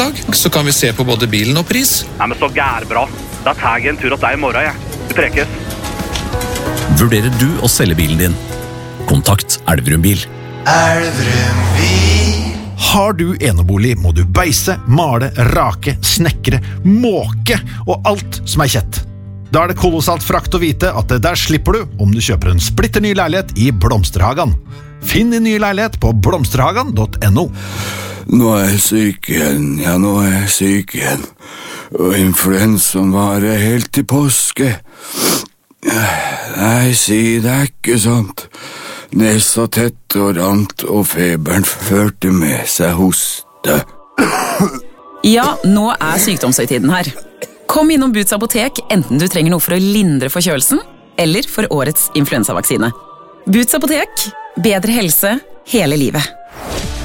dag, så kan vi se på både bilen og pris. Nei, men så gærbra. Da tar jeg en tur åt deg i morgen, jeg. Vi prekes. Vurderer du å selge bilen din? Kontakt Elverum Bil. Elverum Bil. Har du enebolig, må du beise, male, rake, snekre, måke og alt som er kjett. Da er det kolossalt frakt å vite at det der slipper du om du kjøper en splitter ny leilighet i Blomsterhagen. Finn din nye leilighet på blomsterhagen.no. Nå er jeg syk igjen, og influensaen varer helt til påske. Nei, si det er ikke sant. Nesa tett og rant, og feberen førte med seg hoste. Ja, nå er sykdomshøytiden her. Kom innom Boots apotek, enten du trenger noe for å lindre forkjølelsen, eller for årets influensavaksine. Boots apotek, bedre helse hele livet.